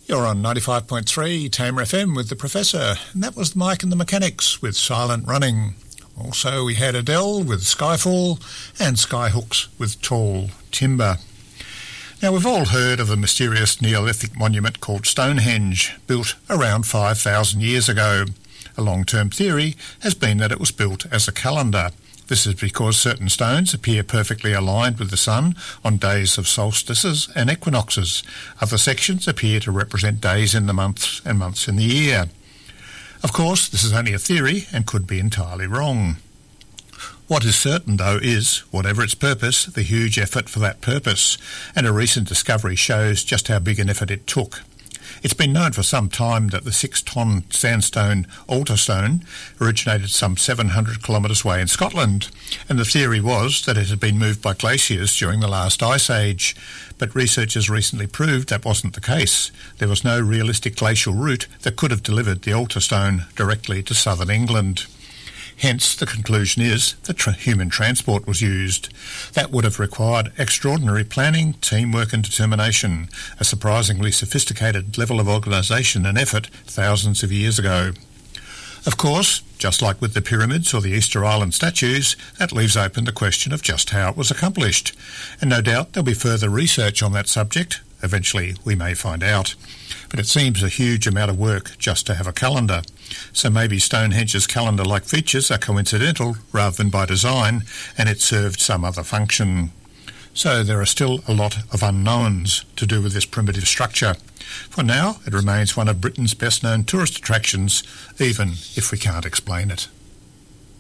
You're on 95.3 Tamer FM with the Professor, and that was Mike and the Mechanics with Silent Running. Also, we had Adele with Skyfall and Skyhooks with Tall Timber. Now, we've all heard of a mysterious Neolithic monument called Stonehenge, built around 5,000 years ago. A long-term theory has been that it was built as a calendar. This is because certain stones appear perfectly aligned with the sun on days of solstices and equinoxes. Other sections appear to represent days in the months and months in the year. Of course, this is only a theory and could be entirely wrong. What is certain, though, is, whatever its purpose, the huge effort for that purpose, and a recent discovery shows just how big an effort it took. It's been known for some time that the 6-ton sandstone altar stone originated some 700 kilometres away in Scotland, and the theory was that it had been moved by glaciers during the last ice age. But researchers recently proved that wasn't the case. There was no realistic glacial route that could have delivered the altar stone directly to southern England. Hence, the conclusion is that human transport was used. That would have required extraordinary planning, teamwork and determination, a surprisingly sophisticated level of organisation and effort thousands of years ago. Of course, just like with the pyramids or the Easter Island statues, that leaves open the question of just how it was accomplished. And no doubt there'll be further research on that subject. Eventually we may find out. But it seems a huge amount of work just to have a calendar. So maybe Stonehenge's calendar-like features are coincidental rather than by design, and it served some other function. So there are still a lot of unknowns to do with this primitive structure. For now, it remains one of Britain's best-known tourist attractions, even if we can't explain it.